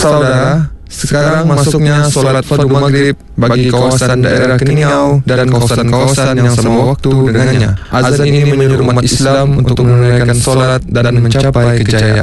Saudara, sekarang masuknya solat fardu maghrib bagi kawasan daerah Keningau dan kawasan-kawasan yang sama waktu dengannya. Azan ini menyuruh umat Islam untuk menunaikan solat dan mencapai kejayaan.